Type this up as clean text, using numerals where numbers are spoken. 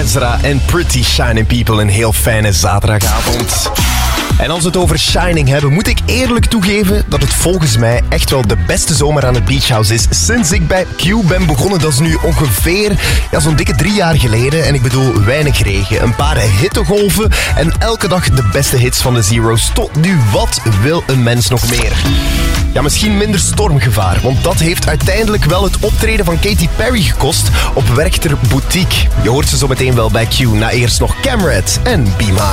Ezra en Pretty Shining People. Een heel fijne zaterdagavond. En als we het over Shining hebben, moet ik eerlijk toegeven dat het volgens mij echt wel de beste zomer aan het Beach House is sinds ik bij Q ben begonnen. Dat is nu ongeveer zo'n dikke 3 jaar geleden. En ik bedoel weinig regen, een paar hittegolven en elke dag de beste hits van de Zero's. Tot nu, wat wil een mens nog meer? Ja, misschien minder stormgevaar, want dat heeft uiteindelijk wel het optreden van Katy Perry gekost op Werchter Boutique. Je hoort ze zo meteen wel bij Q, na eerst nog Camrat en Be Mine.